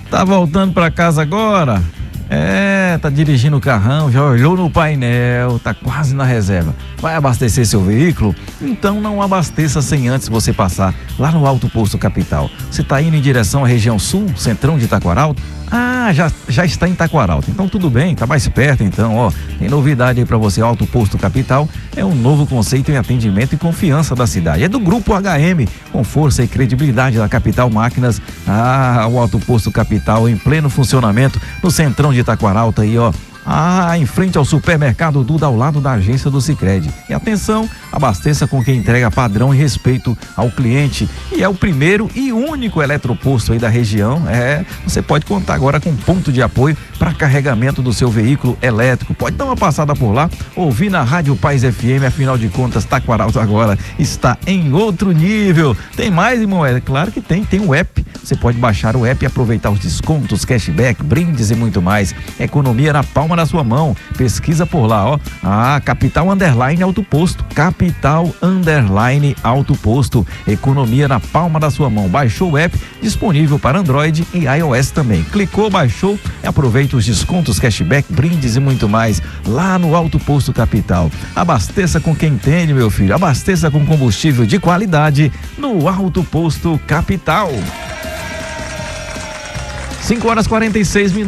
Tá voltando para casa agora? Tá dirigindo o carrão, já olhou no painel, tá quase na reserva. Vai abastecer seu veículo? Então não abasteça sem antes você passar lá no Alto Posto Capital. Você tá indo em direção à região sul, centrão de Itaquaralto? Já está em Itaquaralto. Então tudo bem, tá mais perto então, ó. Tem novidade aí para você. Alto Posto Capital é um novo conceito em atendimento e confiança da cidade. É do Grupo HM, com força e credibilidade da Capital Máquinas. O Alto Posto Capital em pleno funcionamento no centrão de Itaquaralto aí, ó. Em frente ao supermercado Duda, ao lado da agência do Sicredi. E atenção, abasteça com quem entrega padrão e respeito ao cliente. E é o primeiro e único eletroposto aí da região. Você pode contar agora com ponto de apoio para carregamento do seu veículo elétrico. Pode dar uma passada por lá, ouvir na Rádio Paz FM, afinal de contas, Itaquaralto agora está em outro nível. Tem mais, irmão? É claro que tem o app. Você pode baixar o app e aproveitar os descontos, cashback, brindes e muito mais. Economia na palma da sua mão. Pesquisa por lá, ó. Capital _ Alto Posto. Capital _ Alto Posto. Economia na palma da sua mão. Baixou o app, disponível para Android e iOS também. Clicou, baixou e aproveita os descontos, cashback, brindes e muito mais lá no Alto Posto Capital. Abasteça com quem entende, meu filho. Abasteça com combustível de qualidade no Alto Posto Capital. 5h46.